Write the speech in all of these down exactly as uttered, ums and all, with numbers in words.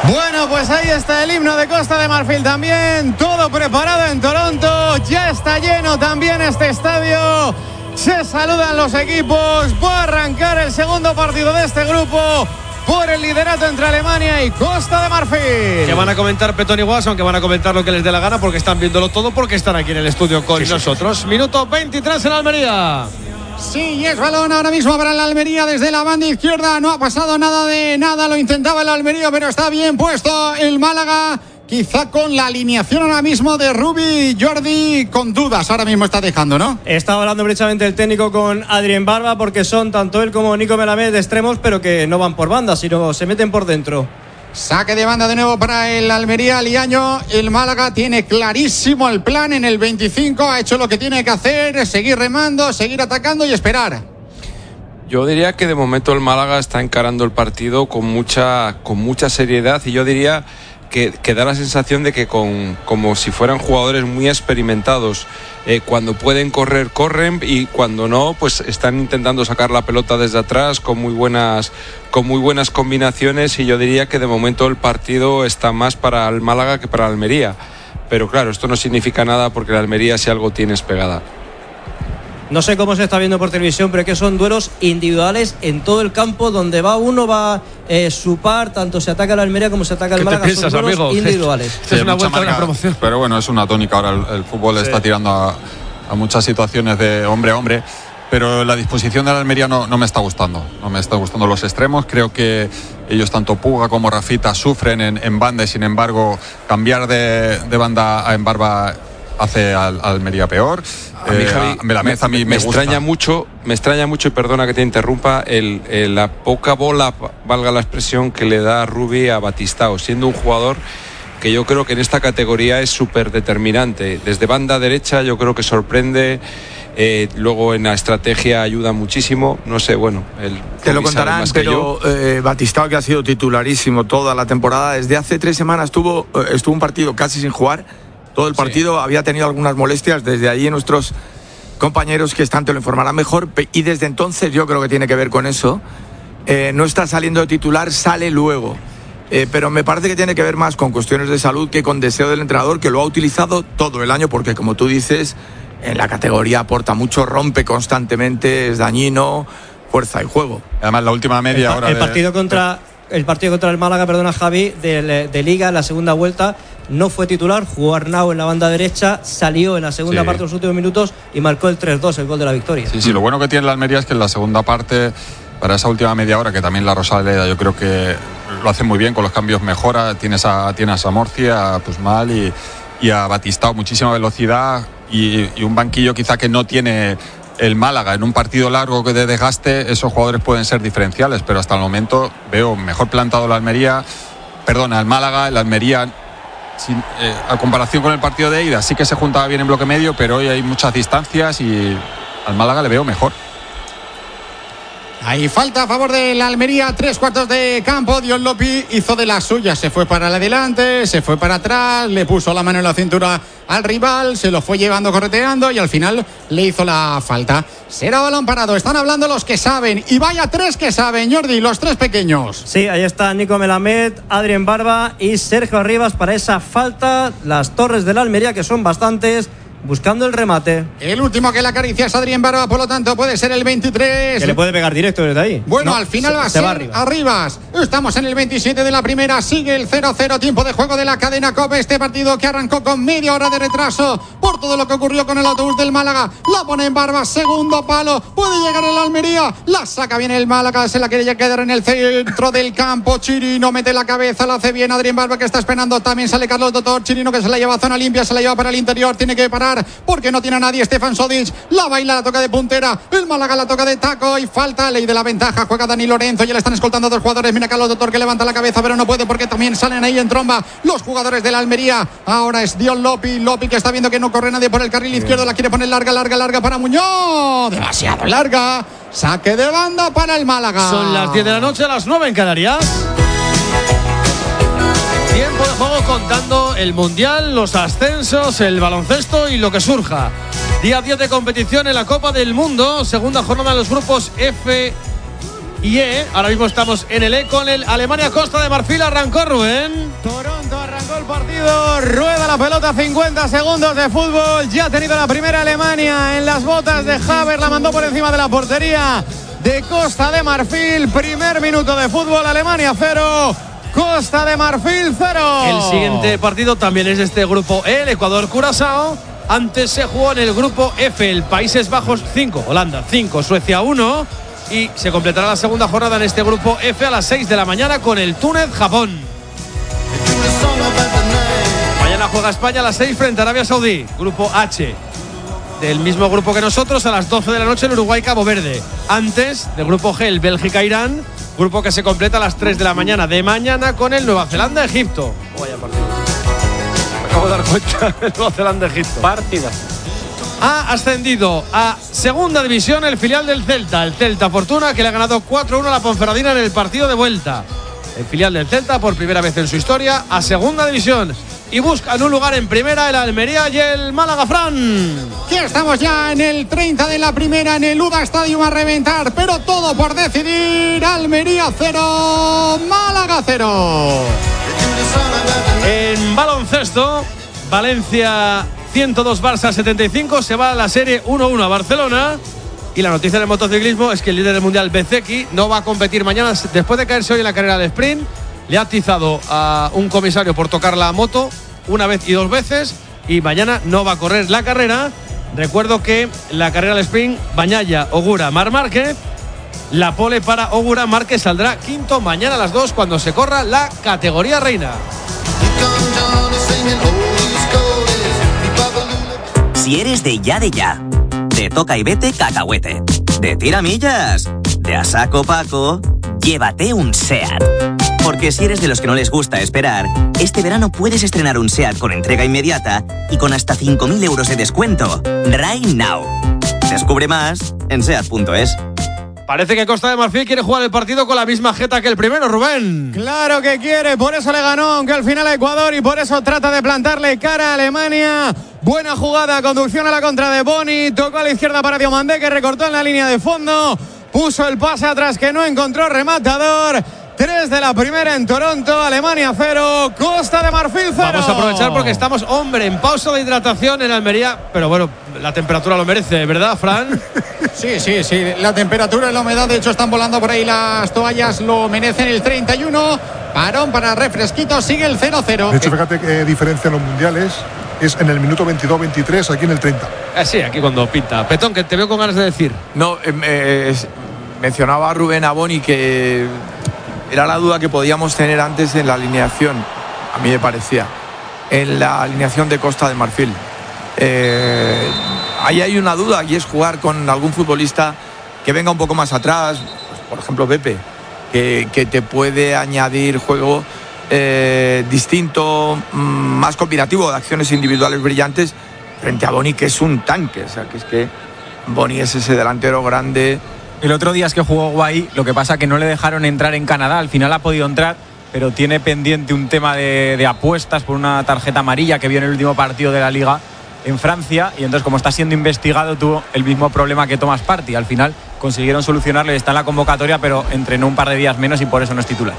Bueno, pues ahí está el himno de Costa de Marfil también, todo preparado en Toronto, ya está lleno también este estadio, se saludan los equipos, va a arrancar el segundo partido de este grupo por el liderato entre Alemania y Costa de Marfil. Que van a comentar Petón y Watson, que van a comentar lo que les dé la gana porque están viéndolo todo, porque están aquí en el estudio con sí, nosotros. Sí, sí. Minuto veintitrés en Almería. Sí, y es balón ahora mismo para la Almería desde la banda izquierda. No ha pasado nada de nada, lo intentaba el Almería, pero está bien puesto el Málaga. Quizá con la alineación ahora mismo de Rubi, Jordi, con dudas ahora mismo está dejando, ¿no? Está hablando precisamente el técnico con Adrien Barba, porque son tanto él como Nico Melamed de extremos, pero que no van por banda, sino se meten por dentro. Saque de banda de nuevo para el Almería, Liaño. El Málaga tiene clarísimo el plan en el veinticinco. Ha hecho lo que tiene que hacer, seguir remando, seguir atacando y esperar. Yo diría que de momento el Málaga está encarando el partido con mucha, con mucha seriedad, y yo diría que, que da la sensación de que con, como si fueran jugadores muy experimentados. Eh, cuando pueden correr, corren, y cuando no, pues están intentando sacar la pelota desde atrás con muy buenas, con muy buenas combinaciones, y yo diría que de momento el partido está más para el Málaga que para Almería. Pero claro, esto no significa nada, porque la Almería si algo tiene es pegada. No sé cómo se está viendo por televisión, pero que son duelos individuales en todo el campo, donde va uno, va eh, su par, tanto se ataca la Almería como se ataca el Málaga. ¿Qué te piensas, son duelos amigo? individuales. Esta es una vuelta de la promoción. Pero bueno, es una tónica ahora. El, el fútbol sí. está tirando a, a muchas situaciones de hombre a hombre. Pero la disposición de la Almería no, no me está gustando. No me está gustando los extremos. Creo que ellos, tanto Puga como Rafita, sufren en, en banda, y sin embargo, cambiar de, de banda a en Barba hace al, a Almería peor. A mí, Javi, eh, a, me, a mí me, me gusta. extraña mucho, me extraña mucho, y perdona que te interrumpa, el, el, la poca bola, valga la expresión, que le da Rubi a Batistao, siendo un jugador que yo creo que en esta categoría es súper determinante. Desde banda derecha yo creo que sorprende, eh, luego en la estrategia ayuda muchísimo. No sé, bueno, el te lo contarán, pero eh, Batistao, que ha sido titularísimo toda la temporada, desde hace tres semanas estuvo, eh, estuvo un partido casi sin jugar. Todo el partido, sí. Había tenido algunas molestias. Desde allí nuestros compañeros que están te lo informarán mejor, y desde entonces yo creo que tiene que ver con eso. Eh, no está saliendo de titular, sale luego. Eh, pero me parece que tiene que ver más con cuestiones de salud que con deseo del entrenador, que lo ha utilizado todo el año, porque como tú dices, en la categoría aporta mucho, rompe constantemente, es dañino, fuerza y juego. Además, la última media el, hora el de... partido contra el partido contra el Málaga, perdona Javi, de, de Liga, en la segunda vuelta, no fue titular, jugó Arnau en la banda derecha, salió en la segunda sí. parte de los últimos minutos y marcó el tres dos, el gol de la victoria. Sí, sí, lo bueno que tiene la Almería es que en la segunda parte, para esa última media hora, que también la Rosaleda yo creo que lo hace muy bien, con los cambios mejora, tienes a, tienes a Murcia, a Pusmal y, y a Batistao, muchísima velocidad, y, y un banquillo quizá que no tiene el Málaga. En un partido largo que de desgaste, esos jugadores pueden ser diferenciales, pero hasta el momento veo mejor plantado la Almería, perdona, el Málaga, la Almería. Sin, eh, a comparación con el partido de ida, sí que se juntaba bien en bloque medio, pero hoy hay muchas distancias y al Málaga le veo mejor. Ahí falta a favor de la Almería, tres cuartos de campo. Dion Lopi hizo de las suyas, se fue para adelante, se fue para atrás, le puso la mano en la cintura al rival, se lo fue llevando correteando y al final le hizo la falta. Será balón parado, están hablando los que saben, y vaya tres que saben, Jordi, los tres pequeños. Sí, ahí está Nico Melamed, Adrien Barba y Sergio Arribas para esa falta. Las torres de la Almería, que son bastantes, buscando el remate. El último que la acaricia es Adrien Barba, por lo tanto puede ser el veintitrés. Que le puede pegar directo desde ahí. Bueno, no, al final se, va a ser Arribas. Arribas. Estamos en el veintisiete de la primera, sigue el cero cero, tiempo de juego de la cadena COPE. Este partido que arrancó con media hora de retraso por todo lo que ocurrió con el autobús del Málaga. La pone en Barba, segundo palo, puede llegar el Almería, la saca bien el Málaga, se la quiere quedar en el centro del campo. Chirino mete la cabeza, la hace bien Adrien Barba, que está esperando. También sale Carlos Doctor. Chirino, que se la lleva a zona limpia, se la lleva para el interior, tiene que parar porque no tiene a nadie. Stefan Sodic la baila, la toca de puntera, el Málaga la toca de taco y falta. Ley de la ventaja, juega Dani Lorenzo, ya le están escoltando a dos jugadores. Mira Carlos Doctor, que levanta la cabeza, pero no puede porque también salen ahí en tromba los jugadores de la Almería. Ahora es Dion Lopi, Lopi que está viendo que no corre nadie por el carril izquierdo, la quiere poner larga, larga, larga para Muñoz, demasiado larga, saque de banda para el Málaga. Son las diez de la noche, a las nueve en Canarias. Tiempo de juego contando el Mundial, los ascensos, el baloncesto y lo que surja. Día diez de competición en la Copa del Mundo, segunda jornada de los grupos F y E. Ahora mismo estamos en el E con el Alemania-Costa de Marfil. Arrancó Rubén. Toronto arrancó el partido, rueda la pelota, cincuenta segundos de fútbol. Ya ha tenido la primera Alemania en las botas de Havertz, la mandó por encima de la portería de Costa de Marfil. Primer minuto de fútbol, Alemania cero, Costa de Marfil cero. El siguiente partido también es de este grupo E, el Ecuador-Curazao. Antes se jugó en el grupo F, el Países Bajos cinco, Holanda cinco, Suecia uno. Y se completará la segunda jornada en este grupo F a las seis de la mañana con el Túnez-Japón. Mañana juega España a las seis frente a Arabia Saudí. Grupo H, del mismo grupo que nosotros, a las doce de la noche el Uruguay-Cabo Verde. Antes del grupo G, el Bélgica-Irán. Grupo que se completa a las tres de la mañana de mañana con el Nueva Zelanda-Egipto. Vaya partido. Me acabo de dar cuenta del Nueva Zelanda-Egipto. Partida. Ha ascendido a segunda división el filial del Celta, el Celta Fortuna, que le ha ganado cuatro uno a la Ponferradina en el partido de vuelta. El filial del Celta, por primera vez en su historia, a segunda división. Y buscan un lugar en primera el Almería y el Málaga. Fran. Aquí estamos ya en el treinta de la primera, en el U D A Stadium a reventar, pero todo por decidir. Almería cero, Málaga cero. En baloncesto, Valencia ciento dos, Barça setenta y cinco, se va a la serie uno uno a Barcelona. Y la noticia del motociclismo es que el líder del mundial, Bezeki, no va a competir mañana después de caerse hoy en la carrera de sprint. Le ha atizado a un comisario por tocar la moto una vez y dos veces, y mañana no va a correr la carrera. Recuerdo que la carrera del sprint, Bañaya, Ogura, Mar Márquez. La pole para Ogura, Márquez saldrá quinto mañana a las dos cuando se corra la categoría reina. Si eres de ya de ya, de toca y vete cacahuete, de tiramillas, de a saco Paco, llévate un SEAT. Porque si eres de los que no les gusta esperar, este verano puedes estrenar un SEAT con entrega inmediata y con hasta cinco mil euros de descuento. Right now. Descubre más en seat punto es. Parece que Costa de Marfil quiere jugar el partido con la misma jeta que el primero, Rubén. Claro que quiere, por eso le ganó, aunque al final a Ecuador, y por eso trata de plantarle cara a Alemania. Buena jugada, conducción a la contra de Boni, tocó a la izquierda para Diomandé, que recortó en la línea de fondo, puso el pase atrás que no encontró rematador. tres de la primera en Toronto, Alemania cero, Costa de Marfil cero. Vamos a aprovechar porque estamos, hombre, en pausa de hidratación en Almería, pero bueno, la temperatura lo merece, ¿verdad, Fran? Sí, sí, sí, la temperatura y la humedad, de hecho están volando por ahí las toallas, lo merecen. El treinta y uno, parón para refresquito, sigue el cero cero. De hecho, fíjate qué diferencia en los mundiales es en el minuto veintidós veintitrés, aquí en el treinta. Eh, sí, aquí cuando pinta. Petón, que te veo con ganas de decir. No, eh, eh, mencionaba a Rubén Aboni que era la duda que podíamos tener antes en la alineación, a mí me parecía, en la alineación de Costa de Marfil. Eh, ahí hay una duda, y es jugar con algún futbolista que venga un poco más atrás, pues, por ejemplo Pepe, que, que te puede añadir juego eh, distinto, más combinativo, de acciones individuales brillantes, frente a Boni, que es un tanque. O sea, que es que Boni es ese delantero grande. El otro día es que jugó guay, lo que pasa que no le dejaron entrar en Canadá, al final ha podido entrar, pero tiene pendiente un tema de, de apuestas por una tarjeta amarilla que vio en el último partido de la Liga en Francia, y entonces como está siendo investigado tuvo el mismo problema que Thomas Partey. Al final consiguieron solucionarlo y está en la convocatoria, pero entrenó un par de días menos y por eso no es titular.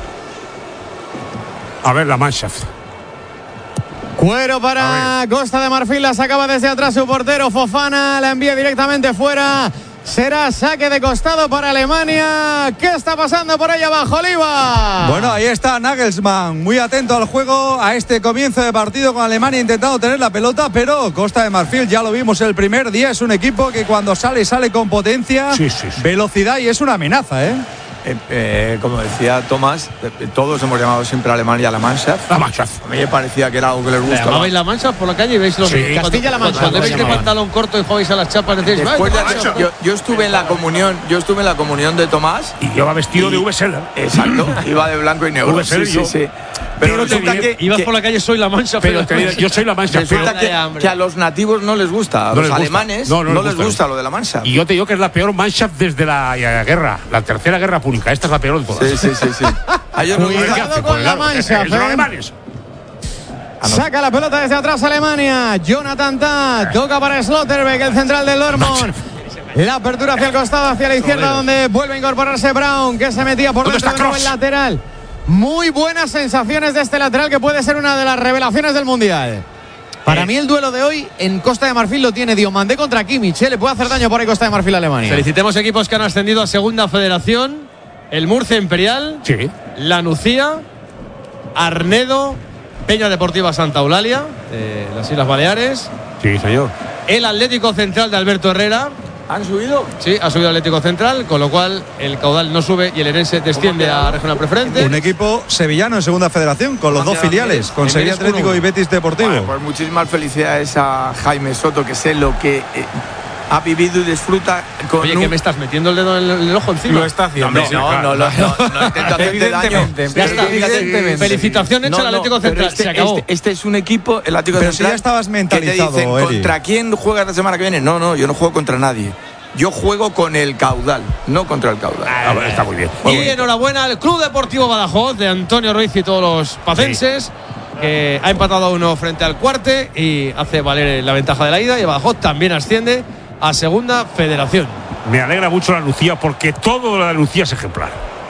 A ver la Mannschaft. Cuero para Costa de Marfil, la sacaba desde atrás su portero Fofana, la envía directamente fuera. Será saque de costado para Alemania. ¿Qué está pasando por ahí abajo, Oliva? Bueno, ahí está Nagelsmann, muy atento al juego, a este comienzo de partido con Alemania, intentando tener la pelota, pero Costa de Marfil, ya lo vimos el primer día, es un equipo que cuando sale, sale con potencia, sí, sí, sí. velocidad, y es una amenaza, ¿eh? Eh, eh, como decía Tomás, eh, todos hemos llamado siempre a Alemania la Mannschaft. La Mannschaft. A mí me parecía que era algo que les gustaba. ¿Llamabais la Mannschaft por la calle y veis los sí. Castilla-La Mancha. Cuando veis de pantalón corto y jugáis a las chapas, decís, Después ¡ay, de, yo, yo estuve en la comunión, yo estuve en la comunión de Tomás. Y lleva vestido y, de V Seller. Exacto, iba de blanco y negro. V Seller, sí, yo. sí, sí. Pero Pero resulta que, ibas que, por la calle, soy la Mannschaft. Pero te diré, yo soy la Mannschaft. resulta pero- que, que a los nativos no les gusta, a No los les gusta. alemanes No, no, no les les gusta. gusta lo de la Mannschaft. Y yo te digo que es la peor Mannschaft desde la, la guerra, la tercera guerra púnica. Esta es la peor de todas. Sí, sí, sí, sí. A ellos no les Cuidado gusta. ¿Qué hace? con Pues la claro, Mannschaft, es de los ¿eh? alemanes. Saca la pelota desde atrás Alemania. Jonathan Tah toca para Slotterbeck, el central del Dortmund. La apertura hacia el costado, hacia la izquierda, donde vuelve a incorporarse Brown, que se metía por dentro de nuevo el lateral. Muy buenas sensaciones de este lateral, que puede ser una de las revelaciones del Mundial. Para eh. mí el duelo de hoy en Costa de Marfil lo tiene Diomandé contra Kimmich, ¿eh? Le puede hacer daño por ahí Costa de Marfil a Alemania. Felicitemos equipos que han ascendido a Segunda Federación. El Murcia Imperial, sí. La Nucía, Arnedo, Peña Deportiva Santa Eulalia, de las Islas Baleares. Sí, señor. El Atlético Central de Alberto Herrera. ¿Han subido? Sí, ha subido el Atlético Central, con lo cual el caudal no sube y el Erense desciende a Regional Preferente. Un equipo sevillano en Segunda Federación, con los dos filiales, con Sevilla Atlético y Betis Deportivo. Bueno, pues muchísimas felicidades a Jaime Soto, que sé lo que... Eh, ha vivido y disfruta con. Oye, un... que me estás metiendo el dedo en el, en el ojo encima. Lo está haciendo. No, no, no, no, no, no, no intento hacerte daño. Ya está, evidentemente. Felicitación hecha no, al Atlético no, Central. Este, se acabó. Este, este es un equipo, el Atlético pero Central. Si ya estabas mentalizado, que te dicen, Eri. ¿contra quién juegas la semana que viene? No, no, yo no juego contra nadie. Yo juego con el caudal, no contra el caudal. Ah, bueno, está muy bien. Y enhorabuena al Club Deportivo Badajoz de Antonio Ruiz y todos los pacenses. Sí. Que ha empatado a uno frente al Cuarte y hace valer la ventaja de la ida. Y Badajoz también asciende a Segunda Federación. Me alegra mucho la Lucía, porque todo lo de la Lucía es ejemplar.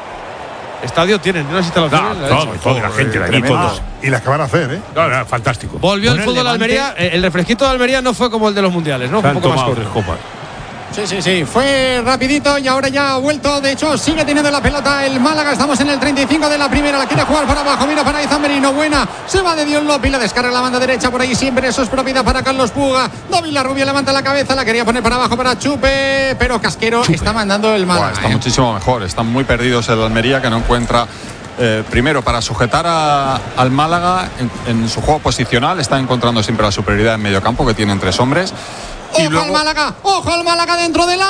Estadio tienen unas instalaciones. No, todo, toda la gente de allí, todos. Y las que van a hacer, ¿eh? No, no, fantástico. Volvió el fútbol de Almería. El refresquito de Almería no fue como el de los mundiales, ¿no? Fue un poco más corto. Sí, sí, sí, fue rapidito y ahora ya ha vuelto. De hecho, sigue teniendo la pelota el Málaga. Estamos en el treinta y cinco de la primera. La quiere jugar para abajo. Mira para Izan Merino. Buena. Se va de Dion Lopi. La descarga la banda derecha. Por ahí siempre eso es propiedad para Carlos Puga. David Larrubia levanta la cabeza. La quería poner para abajo para Chupe. Pero Casquero Chupe. Está mandando el Málaga. Bueno, está eh. muchísimo mejor. Están muy perdidos el Almería, que no encuentra. Eh, primero, para sujetar a, al Málaga en, en su juego posicional, está encontrando siempre la superioridad en medio campo, que tienen tres hombres. ¡Ojo luego... al Málaga! ¡Ojo al Málaga dentro del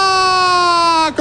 área!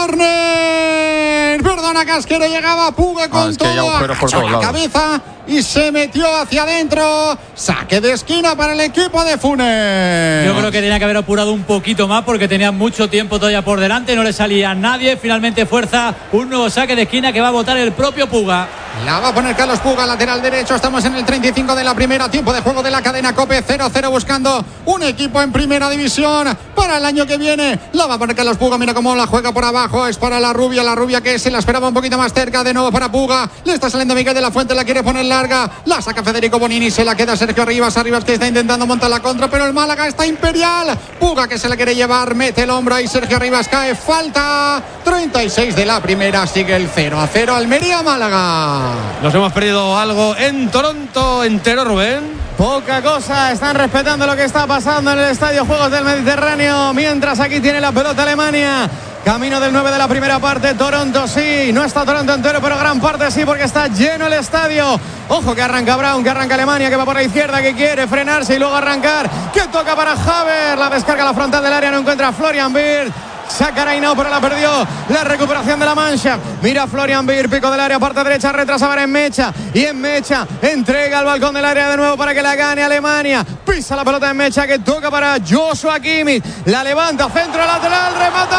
¡Córner! Perdona, Casquero, llegaba Puga con ah, es todo, agachó la lados. cabeza y se metió hacia adentro. Saque de esquina para el equipo de Funes. Yo creo que tenía que haber apurado un poquito más, porque tenía mucho tiempo todavía por delante, no le salía a nadie. Finalmente fuerza un nuevo saque de esquina que va a botar el propio Puga. La va a poner Carlos Puga, lateral derecho. Estamos en el treinta y cinco de la primera. Tiempo de juego de la cadena COPE. cero cero buscando un equipo en primera división para el año que viene. La va a poner Carlos Puga. Mira cómo la juega por abajo. Es para la Rubia. La Rubia que se la esperaba un poquito más cerca. De nuevo para Puga. Le está saliendo Miguel de la Fuente. La quiere poner larga. La saca Federico Bonini. Se la queda Sergio Rivas. Arribas que está intentando montar la contra. Pero el Málaga está imperial. Puga que se la quiere llevar. Mete el hombro ahí. Sergio Rivas cae. Falta. treinta y seis de la primera. Sigue el cero a cero. Almería-Málaga. Nos hemos perdido algo en Toronto entero, Rubén. Poca cosa, están respetando lo que está pasando en el Estadio Juegos del Mediterráneo. Mientras aquí tiene la pelota Alemania. Camino del nueve de la primera parte. Toronto sí, no está Toronto entero, pero gran parte sí, porque está lleno el estadio. Ojo que arranca Brown, que arranca Alemania, que va por la izquierda, que quiere frenarse y luego arrancar. Que toca para Haver, la descarga a la frontal del área, no encuentra a Florian Wirtz. Saca Reinao, pero la perdió. La recuperación de la Mancha. Mira Florian Wirtz, pico del área, parte derecha, retrasa para Enmecha. Y Enmecha entrega al balcón del área de nuevo para que la gane Alemania. Pisa la pelota de Enmecha, que toca para Joshua Kimmich. La levanta, centro lateral, remata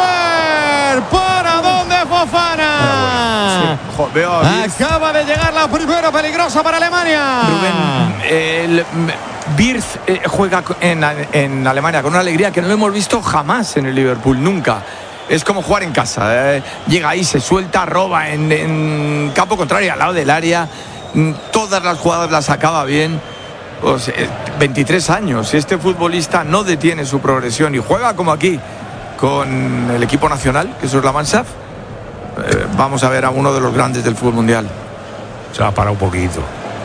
Haver. ¿Para dónde Fofana? Sí. Jo, veo a Acaba de llegar la primera peligrosa para Alemania. Rubén, el Wirtz eh, juega en, en Alemania con una alegría que no lo hemos visto jamás en el Liverpool, nunca. Es como jugar en casa. Eh. Llega ahí, se suelta, roba en, en campo contrario, al lado del área. Todas las jugadas las acaba bien. Pues, eh, veintitrés años. Este futbolista no detiene su progresión y juega como aquí con el equipo nacional, que eso es la Mannschaft. Eh, vamos a ver a uno de los grandes del fútbol mundial. Se ha parado un poquito.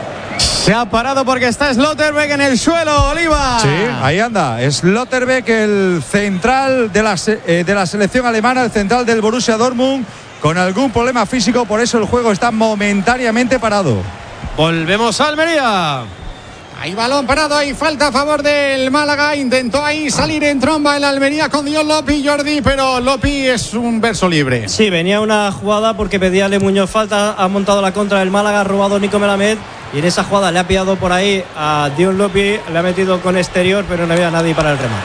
Se ha parado porque está Slotterbeck en el suelo, Oliva. Sí, ahí anda. Slotterbeck, el central de la, eh, de la selección alemana, el central del Borussia Dortmund, con algún problema físico, por eso el juego está momentáneamente parado. Volvemos a Almería. Hay balón parado y falta a favor del Málaga. Intentó ahí salir en tromba el Almería con Dion Lopi, Jordi, pero Lopi es un verso libre. Sí, venía una jugada porque pedía Le Muñoz falta, ha montado la contra del Málaga, ha robado Nico Melamed y en esa jugada le ha pillado por ahí a Dion Lopi, le ha metido con exterior, pero no había nadie para el remate.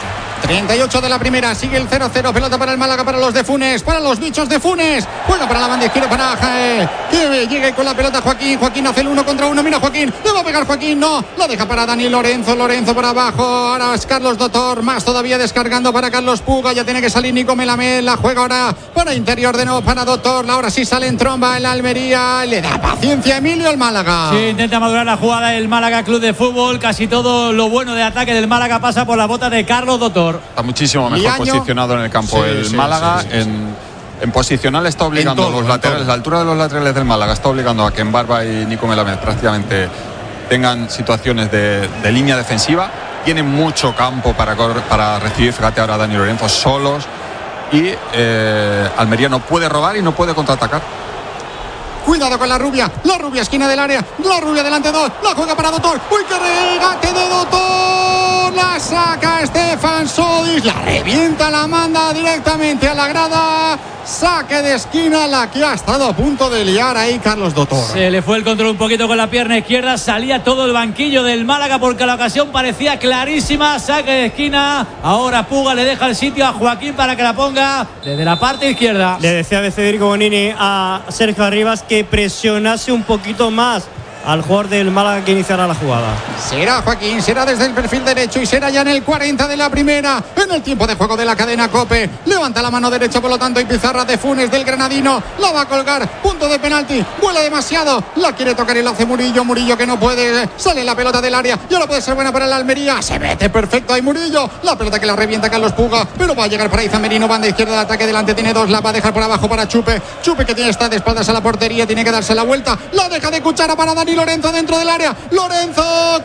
treinta y ocho de la primera, sigue el cero cero, pelota para el Málaga, para los de Funes, para los bichos de Funes, juega para la banda izquierda para Jae, que llegue con la pelota Joaquín, Joaquín hace el uno contra uno, mira Joaquín, le va a pegar Joaquín, no, la deja para Dani Lorenzo, Lorenzo para abajo, ahora es Carlos Dotor, más todavía descargando para Carlos Puga, ya tiene que salir Nico Melamed, la juega ahora para interior de nuevo para Dotor, ahora sí sale en tromba en la Almería, le da paciencia a Emilio el Málaga. Sí, intenta madurar la jugada el Málaga Club de Fútbol, casi todo lo bueno de ataque del Málaga pasa por la bota de Carlos Dotor. Está muchísimo mejor Liaño. posicionado en el campo Sí, el sí, Málaga. sí, sí, sí. En, en posicional está obligando En todo, a los en laterales, todo. la altura de los laterales del Málaga está obligando a que Embarba y Nico Melamed prácticamente tengan situaciones de, de línea defensiva. Tienen mucho campo para, correr, para recibir, fíjate ahora Dani Lorenzo solos. Y eh, Almería no puede robar y no puede contraatacar. Cuidado con la rubia, la rubia esquina del área, la rubia delante dos, la juega para Dotor, uy qué regate de Dotor, la saca Estefan Sodis, la revienta, la manda directamente a la grada, saque de esquina la que ha estado a punto de liar ahí Carlos Dotor. Se le fue el control un poquito con la pierna izquierda, salía todo el banquillo del Málaga porque la ocasión parecía clarísima, saque de esquina, ahora Puga le deja el sitio a Joaquín para que la ponga desde la parte izquierda. Le decía de Federico Bonini a Sergio Arribas que presionase un poquito más al jugador del Málaga que iniciará la jugada. Será Joaquín, será desde el perfil derecho y será ya en el cuarenta de la primera, en el tiempo de juego de la cadena COPE. Levanta la mano derecha, por lo tanto, y pizarra de Funes del granadino. La va a colgar, punto de penalti, vuela demasiado, la quiere tocar y lo hace Murillo, Murillo que no puede, sale la pelota del área y ahora puede ser buena para la Almería. Se mete perfecto ahí Murillo, la pelota que la revienta Carlos Puga, pero va a llegar para Izan Merino, banda izquierda de ataque, delante tiene dos, la va a dejar por abajo para Chupe. Chupe que tiene está de espaldas a la portería, tiene que darse la vuelta, la deja de cuchara para Dani Lorenzo dentro del área. Lorenzo,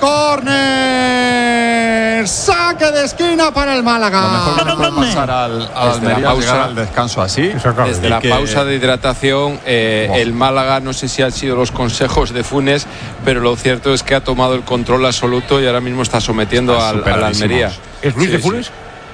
córner, saque de esquina para el Málaga. Lo mejor que le puede pasar al, al Almería la pausa, llegar al descanso así. Desde la que, pausa de hidratación, eh, el Málaga, no sé si han sido los consejos de Funes, pero lo cierto es que ha tomado el control absoluto y ahora mismo está sometiendo Está al, a la Almería. ¿Es Luis Sí, de sí. Funes?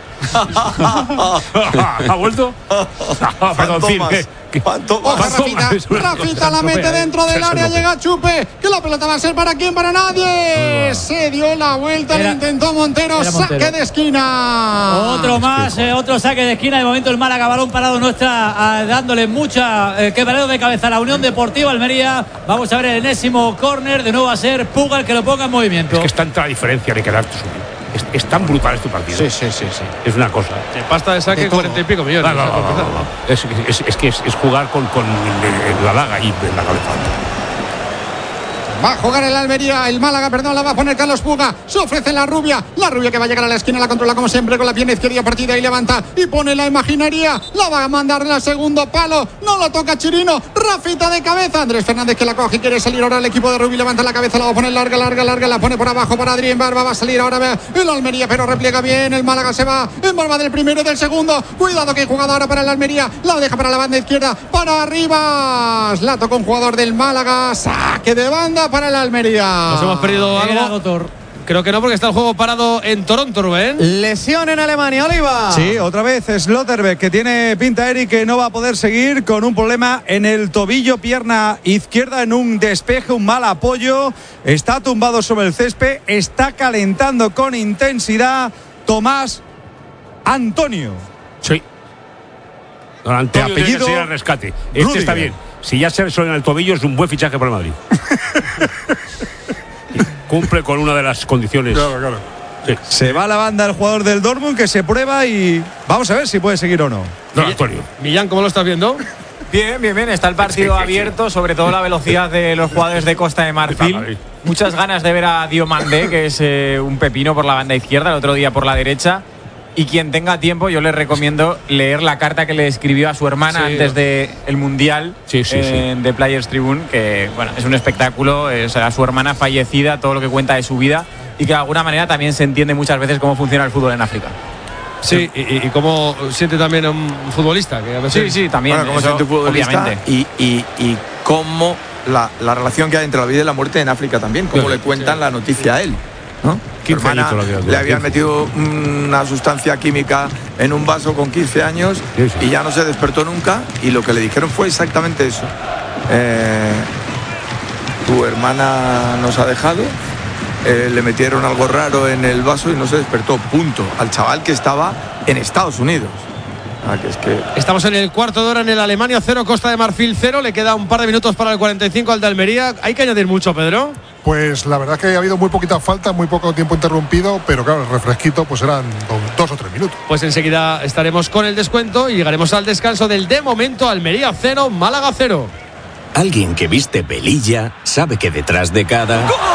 ¿Ha vuelto? Perdón, Phil, que, que, Ojo, Rafita, Rafita la mete dentro del área, llega Chupe, que la pelota va a ser para quién, para nadie. Se dio la vuelta, Era- lo intentó Montero, era Montero. saque de esquina. Otro más, eh, otro saque de esquina. De momento el Málaga, balón parado, no está ah, dándole mucha eh, quebradero de cabeza a la Unión Deportiva Almería. Vamos a ver el enésimo córner. De nuevo va a ser Puga el que lo ponga en movimiento. es que es tanta diferencia de quedarte subido. Es, es tan brutal este partido. Sí, sí, sí, sí. Es una cosa. De pasta de saque, De todo. cuarenta y pico millones. No, no, no, no, no. Es, es- es que es, es jugar con, con la daga y en la cabeza. Va a jugar el Almería, el Málaga, perdón, la va a poner Carlos Puga. Se ofrece la rubia, la rubia que va a llegar a la esquina, la controla como siempre con la pierna izquierda partida y levanta y pone la imaginería. La va a mandar al segundo palo, no la toca Chirino. Rafita de cabeza, Andrés Fernández que la coge y quiere salir ahora el equipo de Rubí, levanta la cabeza, la va a poner larga, larga, larga, la pone por abajo para Adrián Barba, va a salir ahora el Almería, pero repliega bien, el Málaga se va en Barba del primero y del segundo. Cuidado que hay jugada ahora para el Almería, la deja para la banda izquierda, para arriba, la toca un jugador del Málaga, saque de banda para el Almería. Nos hemos perdido Era algo. Dotor. Creo que no, porque está el juego parado en Toronto, Rubén. Lesión en Alemania, Oliva. Sí, otra vez Slotterbeck, que tiene pinta, Eric, que no va a poder seguir con un problema en el tobillo, pierna izquierda, en un despeje, un mal apoyo. Está tumbado sobre el césped, está calentando con intensidad Tomás Antonio. Sí. Don Antonio De apellido tiene que ser al rescate. Este Rüdiger. está bien. Si ya se resuelve en el tobillo, es un buen fichaje para el Madrid. Cumple con una de las condiciones. Sí. Se va a la banda el jugador del Dortmund, que se prueba y vamos a ver si puede seguir o no. Don Antonio. Millán, ¿cómo lo estás viendo? Bien, bien, bien. Está el partido abierto, sobre todo la velocidad de los jugadores de Costa de Marfil. Muchas ganas de ver a Diomandé, que es eh, un pepino por la banda izquierda, el otro día por la derecha. Y quien tenga tiempo, yo le recomiendo leer la carta que le escribió a su hermana Sí. antes del Mundial Sí, sí, en The Players Tribune, que bueno, es un espectáculo. O sea, su hermana fallecida, todo lo que cuenta de su vida, y que de alguna manera también se entiende muchas veces cómo funciona el fútbol en África. Sí, y, y, y cómo siente también a un futbolista. Que a veces... Sí, sí, también. Bueno, como eso, siente un futbolista obviamente. y, y, y cómo la, la relación que hay entre la vida y la muerte en África también, cómo le cuentan la noticia a él, ¿no? Su quince hermana añitos la vida, le habían quince. metido una sustancia química en un vaso con quince años Sí, sí. y ya no se despertó nunca, y lo que le dijeron fue exactamente eso. Eh, tu hermana nos ha dejado eh, le metieron algo raro en el vaso y no se despertó, punto. Al chaval que estaba en Estados Unidos. Ah, que es que... Estamos en el cuarto de hora en el Alemania cero, Costa de Marfil cero. Le queda un par de minutos para el cuarenta y cinco al de Almería. Hay que añadir mucho, Pedro. Pues la verdad es que ha habido muy poquitas faltas, muy poco tiempo interrumpido, pero claro, el refresquito pues eran dos o tres minutos. Pues enseguida estaremos con el descuento y llegaremos al descanso del de momento Almería cero, Málaga cero. Alguien que viste velilla sabe que detrás de cada... ¡Gol!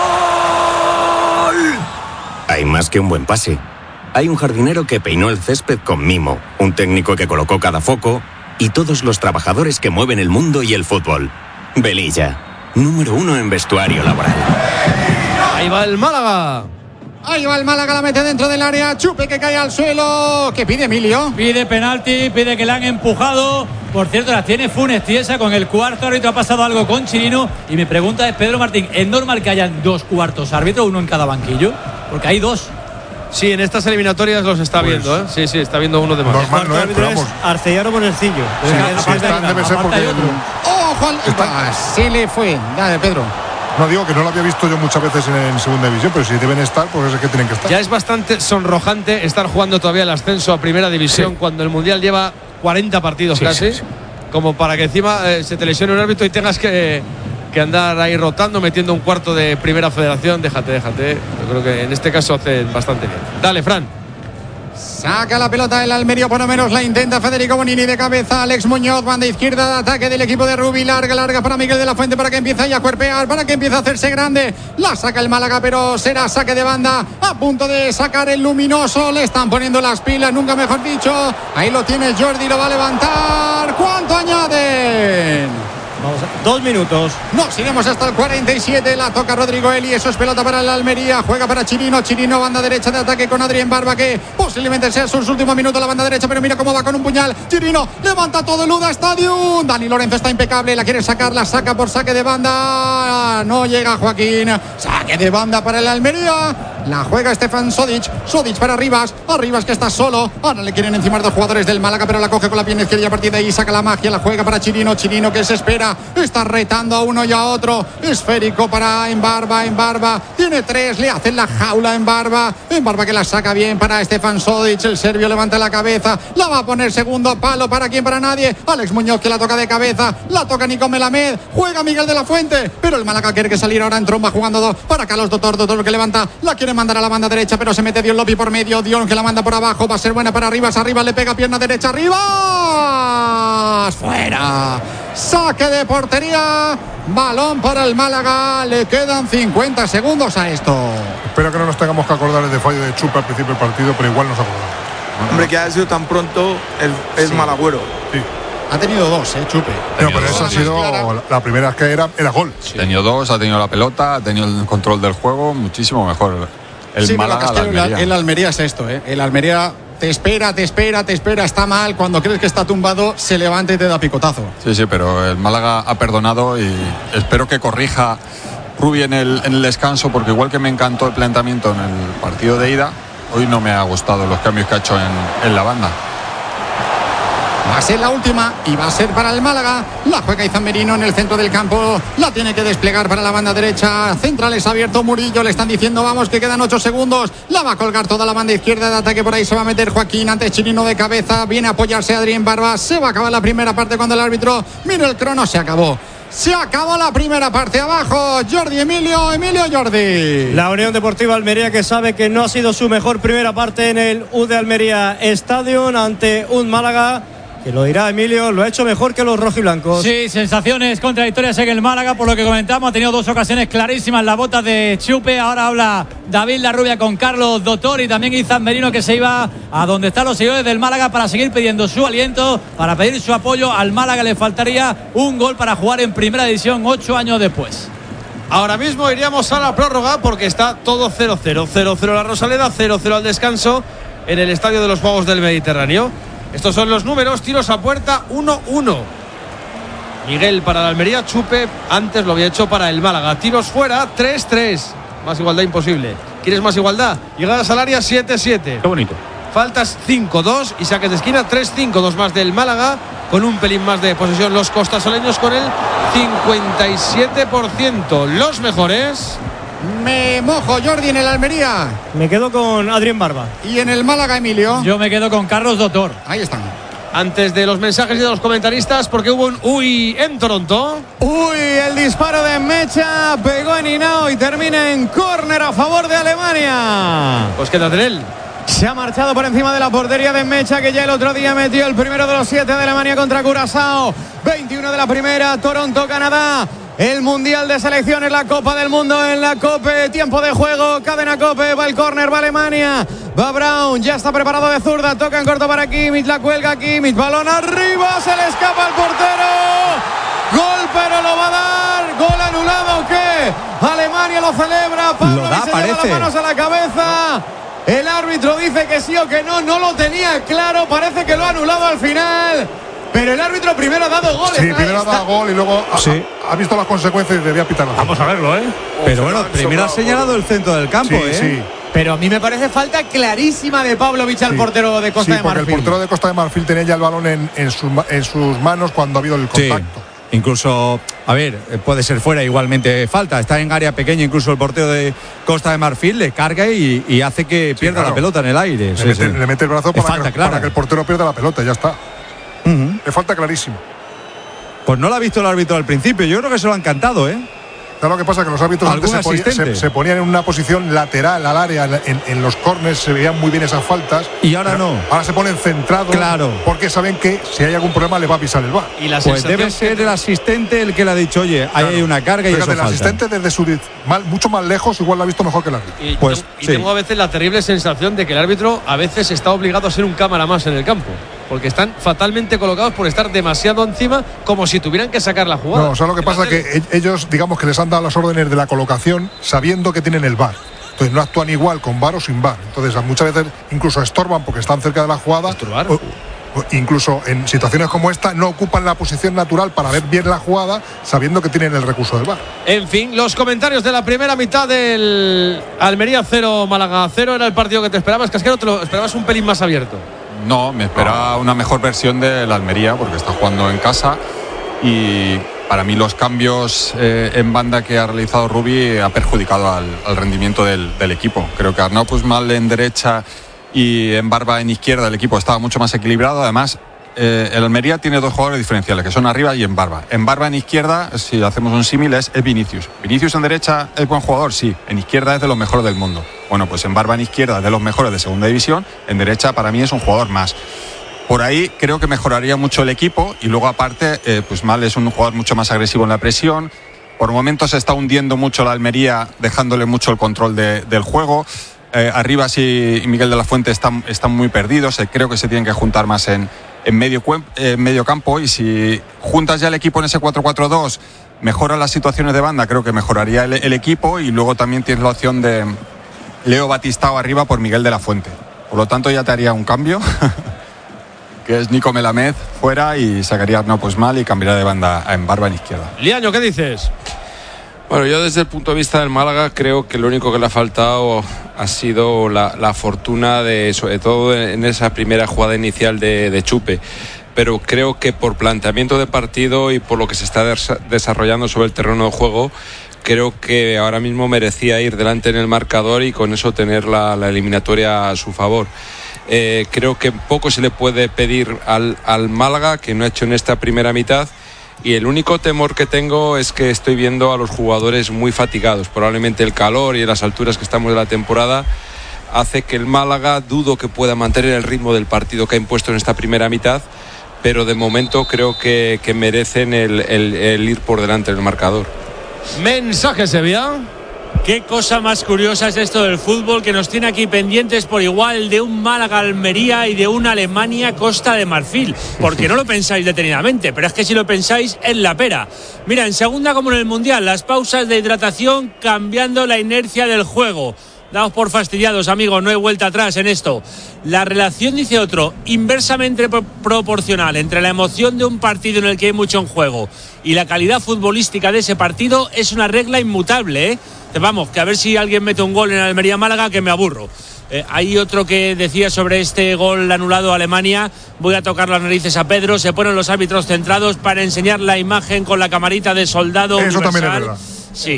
Hay más que un buen pase. Hay un jardinero que peinó el césped con mimo, un técnico que colocó cada foco y todos los trabajadores que mueven el mundo y el fútbol. Velilla, número uno en vestuario laboral. Ahí va el Málaga. Ahí va el Málaga, la mete dentro del área. Chupe que cae al suelo. ¿Qué pide Emilio? Pide penalti, pide que la han empujado. Por cierto, la tiene Funes Tiesa con el cuarto árbitro. Ha pasado algo con Chirino. Y mi pregunta es, Pedro Martín, ¿es normal que hayan dos cuartos árbitros, uno en cada banquillo? Porque hay dos. Sí, en estas eliminatorias los está pues, viendo, ¿eh? Sí, sí, está viendo uno de más. Normal, no es, pero vamos. Arcellano Monercillo. Sí, sí, están, debe ser porque... ¡Ojo! Al... Se le fue. Dale, Pedro. No digo que no lo había visto yo muchas veces en, en segunda división, pero si deben estar, pues es que tienen que estar. Ya es bastante sonrojante estar jugando todavía el ascenso a primera división sí. cuando el Mundial lleva cuarenta partidos sí, casi, sí, sí. como para que encima eh, se te lesione un árbitro y tengas que, que andar ahí rotando, metiendo un cuarto de primera federación. Déjate, déjate. Yo creo que en este caso hacen bastante bien. Dale, Fran. Saca la pelota el Almería, por lo menos la intenta Federico Bonini de cabeza. Alex Muñoz, banda izquierda de ataque del equipo de Rubí. Larga, larga para Miguel de la Fuente para que empiece a cuerpear, para que empiece a hacerse grande. La saca el Málaga, pero será saque de banda. A punto de sacar el luminoso. Le están poniendo las pilas, nunca mejor dicho. Ahí lo tiene Jordi, lo va a levantar. ¿Cuánto añaden? Vamos a, dos minutos. Nos iremos hasta el cuarenta y siete. La toca Rodrigo Eli. Eso es pelota para el Almería. Juega para Chirino. Chirino, banda derecha de ataque con Adrián Barba, que posiblemente sea sus últimos minutos. La banda derecha, pero mira cómo va con un puñal. Chirino levanta todo el Uda Stadium. Dani Lorenzo está impecable. La quiere sacar. La saca por saque de banda. No llega Joaquín. Saque de banda para el Almería. La juega Stefan Sodic. Sodic para Rivas. A Rivas que está solo. Ahora le quieren encimar dos jugadores del Málaga, pero la coge con la pierna izquierda y a partir de ahí saca la magia. La juega para Chirino. Chirino que se espera. Está retando a uno y a otro. Esférico para Embarba. Embarba tiene tres. Le hacen la jaula a Embarba. Embarba que la saca bien para Stefan Sodic. El serbio levanta la cabeza. La va a poner segundo palo. ¿Para quién? Para nadie. Alex Muñoz que la toca de cabeza. La toca Nico Melamed. Juega Miguel de la Fuente. Pero el Málaga quiere que salir ahora en tromba jugando dos para Carlos Dotor. Dotor que levanta. La quiere mandar a la banda derecha, pero se mete Dion Lopi por medio. Dion que la manda por abajo. Va a ser buena para Rivas. Arriba le pega pierna derecha. Rivas. Fuera. Saque de portería. Balón para el Málaga. Le quedan cincuenta segundos a esto. Espero que no nos tengamos que acordar de fallo de Chupe al principio del partido, pero igual nos acordamos. Hombre, que haya sido tan pronto es, es sí. malagüero. Sí. Ha tenido dos, ¿eh, Chupe? No, pero esa ha sido la, la primera que era, era gol. Sí. Ha tenido dos, ha tenido la pelota, ha tenido el control del juego, muchísimo mejor. El sí, Málaga, pero Castello, el Almería. El Almería es esto, ¿eh? El Almería te espera, te espera, te espera, está mal. Cuando crees que está tumbado, se levanta y te da picotazo. Sí, sí, pero el Málaga ha perdonado y espero que corrija Rubí en el, en el descanso, porque igual que me encantó el planteamiento en el partido de ida, hoy no me ha gustado los cambios que ha hecho en, en la banda. Va a ser la última y va a ser para el Málaga. La juega Izan Merino en el centro del campo. La tiene que desplegar para la banda derecha. Centrales abierto Murillo. Le están diciendo vamos que quedan ocho segundos. La va a colgar toda la banda izquierda de ataque. Por ahí se va a meter Joaquín. Antes Chirino de cabeza. Viene a apoyarse Adrián Barba. Se va a acabar la primera parte cuando el árbitro mira el crono. Se acabó. Se acabó la primera parte. Abajo Jordi Emilio. Emilio Jordi. La Unión Deportiva Almería, que sabe que no ha sido su mejor primera parte en el U de Almería Stadium ante un Málaga que, lo dirá Emilio, lo ha hecho mejor que los rojiblancos. Sí, sensaciones contradictorias en el Málaga, por lo que comentamos. Ha tenido dos ocasiones clarísimas las botas de Chupe. Ahora habla David Larrubia con Carlos Dotor y también Izan Merino, que se iba a donde están los seguidores del Málaga para seguir pidiendo su aliento, para pedir su apoyo. Al Málaga le faltaría un gol para jugar en primera división ocho años después. Ahora mismo iríamos a la prórroga porque está todo cero cero. cero cero la Rosaleda, cero cero al descanso en el Estadio de los Juegos del Mediterráneo. Estos son los números. Tiros a puerta uno uno. Miguel para la Almería, Chupe antes lo había hecho para el Málaga. Tiros fuera tres tres. Más igualdad imposible. ¿Quieres más igualdad? Llegadas al área siete siete. Qué bonito. Faltas cinco dos y saques de esquina tres cinco. Dos más del Málaga con un pelín más de posesión. Los costasoleños con el cincuenta y siete por ciento. Los mejores Me mojo, Jordi, en el Almería. Me quedo con Adrián Barba. Y en el Málaga, Emilio. Yo me quedo con Carlos Doctor. Ahí están. Antes de los mensajes y de los comentaristas, porque hubo un uy en Toronto. Uy, el disparo de Mecha pegó en Hinao y termina en córner a favor de Alemania. Pues quédate en él. Se ha marchado por encima de la portería de Mecha, que ya el otro día metió el primero de los siete de Alemania contra Curazao. veintiuno de la primera, Toronto, Canadá. El Mundial de Selecciones, la Copa del Mundo en la Cope. Tiempo de juego, cadena Cope, va el córner, va Alemania. Va Brown, ya está preparado de zurda, toca en corto para Kimmich, la cuelga Kimmich, balón arriba, se le escapa al portero. Gol, pero lo va a dar. Gol anulado, ¿qué? Alemania lo celebra. Pablo Lo da, se parece. lleva las manos a la cabeza. El árbitro dice que sí o que no, no lo tenía claro, parece que lo ha anulado al final. Pero el árbitro primero ha dado gol. Sí, primero ha dado gol y luego ha, Sí. ha, ha visto las consecuencias y debía pitar. Vamos a verlo, ¿eh? Pero bueno, primero ha señalado el centro del campo, Sí, ¿eh? sí. Pero a mí me parece falta clarísima de Pavlovic al Sí. portero de Costa Sí, de porque Marfil. el portero de Costa de Marfil tenía ya el balón en, en, sus, ma- en sus manos cuando ha habido el Sí. contacto. Incluso, a ver, puede ser fuera igualmente falta. Está en área pequeña, incluso el portero de Costa de Marfil le carga y, y hace que pierda claro. la pelota en el aire. Le, Sí, mete, sí. le mete el brazo Es para falta que, clara. para que el portero pierda la pelota, ya está. Ujú. Le falta clarísimo. Pues no lo ha visto el árbitro al principio. Yo creo que se lo ha encantado, ¿eh? ¿Sabes lo que pasa? Que los árbitros antes se, ¿Algún ponía- se, asistente? se ponían en una posición lateral al área, en, en los córners se veían muy bien esas faltas. Y ahora Pero no. Ahora se ponen centrados. Claro. Porque saben que si hay algún problema le va a pisar el bar. Y la Pues sensación debe ser que- el asistente el que le ha dicho, oye, ahí Claro. hay una carga y Fíjate, eso el falta. asistente desde su di- mal- mucho más lejos igual lo ha visto mejor que el árbitro. Y, Pues, tengo, y sí. tengo a veces la terrible sensación de que el árbitro a veces está obligado a ser un cámara más en el campo. Porque están fatalmente colocados por estar demasiado encima, como si tuvieran que sacar la jugada. No, o sea, lo que pasa es que e- ellos, digamos que les han dado las órdenes de la colocación sabiendo que tienen el V A R. Entonces no actúan igual con V A R o sin V A R. Entonces muchas veces incluso estorban porque están cerca de la jugada. ¿Estorbar? O, o incluso en situaciones como esta no ocupan la posición natural para ver bien la jugada sabiendo que tienen el recurso del V A R. En fin, los comentarios de la primera mitad del Almería cero, Málaga cero. Era el partido que te esperabas, Casquero, te lo esperabas un pelín más abierto. No, me esperaba una mejor versión de la Almería porque está jugando en casa y para mí los cambios eh, en banda que ha realizado Rubi ha perjudicado al, al rendimiento del, del equipo. Creo que Arnau Puigmal en derecha y en Barba en izquierda el equipo estaba mucho más equilibrado. Además, eh, el Almería tiene dos jugadores diferenciales que son arriba y en Barba. En Barba en izquierda, si hacemos un símil, es, es Vinicius. Vinicius en derecha es buen jugador, sí. En izquierda es de los mejores del mundo. Bueno, pues en Barba en izquierda es de los mejores de segunda división. En derecha para mí es un jugador más. Por ahí creo que mejoraría mucho el equipo y luego aparte, eh, pues Mal es un jugador mucho más agresivo en la presión. Por momentos se está hundiendo mucho la Almería, dejándole mucho el control de, del juego. Eh, arriba sí, Miguel de la Fuente están, están muy perdidos. Eh, creo que se tienen que juntar más en, en medio, eh, medio campo. Y si juntas ya el equipo en ese cuatro cuatro dos, mejora las situaciones de banda, creo que mejoraría el, el equipo. Y luego también tienes la opción de Leo Batistao arriba por Miguel de la Fuente. Por lo tanto ya te haría un cambio. Que es Nico Melamed fuera y sacaría a Arnau Puigmal y cambiaría de banda en Barba en izquierda. Liaño, ¿qué dices? Bueno, yo desde el punto de vista del Málaga creo que lo único que le ha faltado ha sido la, la fortuna de, sobre todo en esa primera jugada inicial de, de Chupe. Pero creo que por planteamiento de partido y por lo que se está des- desarrollando sobre el terreno de juego, creo que ahora mismo merecía ir delante en el marcador y con eso tener la, la eliminatoria a su favor. Eh, creo que poco se le puede pedir al, al Málaga, que no ha hecho en esta primera mitad, y el único temor que tengo es que estoy viendo a los jugadores muy fatigados. Probablemente el calor y las alturas que estamos de la temporada hace que el Málaga dudo que pueda mantener el ritmo del partido que ha impuesto en esta primera mitad, pero de momento creo que, que merecen el, el, el ir por delante en el marcador. Mensaje, Sevilla. Qué cosa más curiosa es esto del fútbol, que nos tiene aquí pendientes por igual de un Málaga-Almería y de una Alemania-Costa de Marfil. Porque no lo pensáis detenidamente, pero es que si lo pensáis es la pera. Mira, en segunda como en el Mundial, las pausas de hidratación cambiando la inercia del juego. Daos por fastidiados, amigos, no hay vuelta atrás en esto. La relación, dice otro, inversamente pro- proporcional entre la emoción de un partido en el que hay mucho en juego y la calidad futbolística de ese partido es una regla inmutable, ¿eh? Vamos, que a ver si alguien mete un gol en Almería-Málaga, que me aburro. Eh, hay otro que decía sobre este gol anulado a Alemania: voy a tocar las narices a Pedro. Se ponen los árbitros centrados para enseñar la imagen con la camarita de soldado Eso universal. también es verdad. Sí.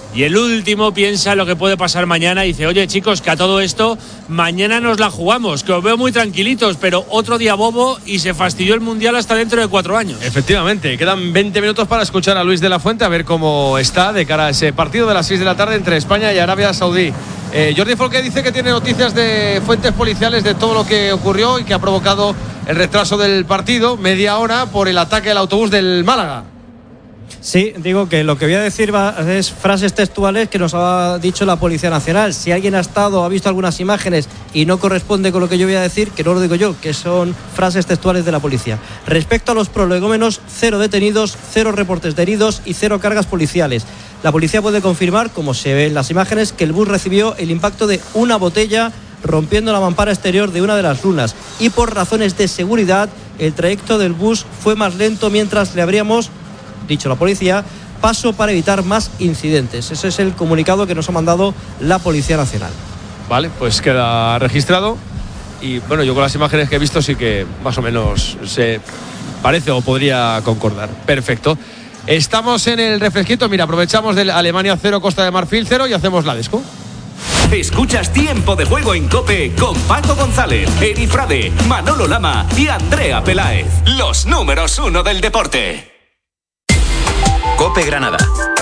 y el último piensa en lo que puede pasar mañana y dice, oye chicos, que a todo esto mañana nos la jugamos, que os veo muy tranquilitos, pero otro día bobo y se fastidió el Mundial hasta dentro de cuatro años. Efectivamente, quedan veinte minutos para escuchar a Luis de la Fuente a ver cómo está de cara a ese partido de las seis de la tarde entre España y Arabia Saudí. Eh, Jordi Folqué dice que tiene noticias de fuentes policiales de todo lo que ocurrió y que ha provocado el retraso del partido, media hora, por el ataque al autobús del Málaga. Sí, digo que lo que voy a decir va, es frases textuales que nos ha dicho la Policía Nacional. Si alguien ha estado, ha visto algunas imágenes y no corresponde con lo que yo voy a decir, que no lo digo yo, que son frases textuales de la policía. Respecto a los prolegómenos, cero detenidos, cero reportes de heridos y cero cargas policiales. La policía puede confirmar, como se ve en las imágenes, que el bus recibió el impacto de una botella rompiendo la mampara exterior de una de las lunas, y por razones de seguridad el trayecto del bus fue más lento mientras le abríamos, dicho la policía, paso para evitar más incidentes. Ese es el comunicado que nos ha mandado la Policía Nacional. Vale, pues queda registrado y bueno, yo con las imágenes que he visto sí que más o menos se parece o podría concordar. Perfecto. Estamos en el refresquito, mira, aprovechamos del Alemania cero, Costa de Marfil cero y hacemos la desco. Escuchas Tiempo de Juego en COPE con Paco González, Eri Frade, Manolo Lama y Andrea Peláez. Los números uno del deporte. COPE Granada.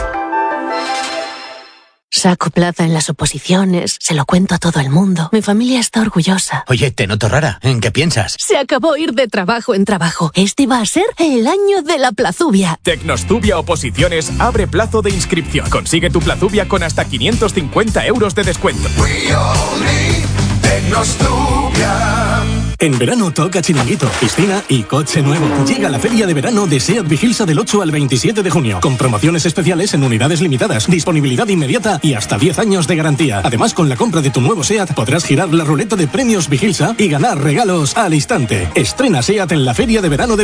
Saco plaza en las oposiciones, se lo cuento a todo el mundo. Mi familia está orgullosa. Oye, te noto rara. ¿En qué piensas? Se acabó ir de trabajo en trabajo. Este va a ser el año de la plazubia. Tecnostubia Oposiciones abre plazo de inscripción. Consigue tu plazubia con hasta quinientos cincuenta euros de descuento. Tecnostubia. En verano toca chiringuito, piscina y coche nuevo. Llega la feria de verano de SEAT Vigilsa del ocho al veintisiete de junio, con promociones especiales en unidades limitadas, disponibilidad inmediata y hasta diez años de garantía. Además, con la compra de tu nuevo SEAT podrás girar la ruleta de premios Vigilsa y ganar regalos al instante. Estrena SEAT en la feria de verano de